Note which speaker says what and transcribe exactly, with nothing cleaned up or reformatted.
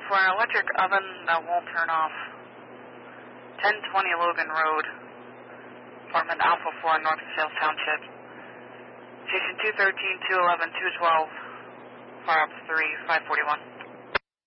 Speaker 1: for an electric oven that won't turn off. ten twenty Logan Road, apartment Alpha four, North Sales Township. Station two thirteen, two eleven, two twelve, Fire Ops three, five forty-one.